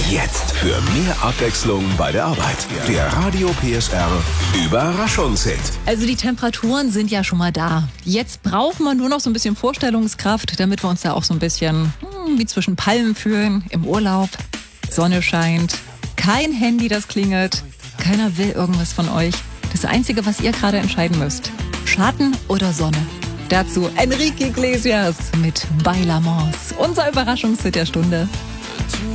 Jetzt für mehr Abwechslung bei der Arbeit. Der Radio PSR Überraschungshit. Also die Temperaturen sind ja schon mal da. Jetzt braucht man nur noch so ein bisschen Vorstellungskraft, damit wir uns da auch so ein bisschen wie zwischen Palmen fühlen im Urlaub. Sonne scheint, kein Handy, das klingelt, keiner will irgendwas von euch. Das Einzige, was ihr gerade entscheiden müsst: Schatten oder Sonne. Dazu Enrique Iglesias mit Bailamos, unser Überraschungshit der Stunde.